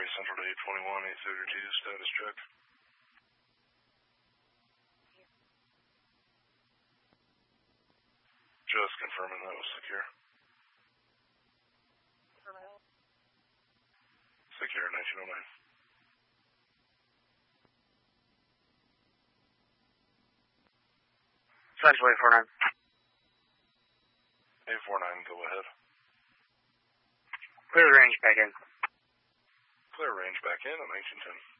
Central to 821, 832, status check. Just confirming that was secure. Secure, 1909. Central 849. 849, go ahead. Clear range back in. Clear range back in at 1910.